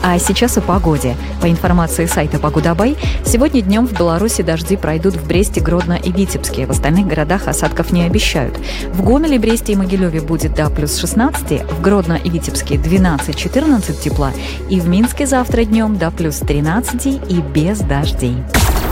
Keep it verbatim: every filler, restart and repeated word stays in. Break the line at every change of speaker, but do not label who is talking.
А сейчас о погоде. По информации сайта Погодабай, сегодня днем в Беларуси дожди пройдут в Бресте, Гродно и Витебске. В остальных городах осадков не обещают. В Гомеле, Бресте и Могилеве будет до плюс шестнадцать, в Гродно и Витебске двенадцать-четырнадцать тепла, и в Минске завтра днем до плюс тринадцать и без дождей.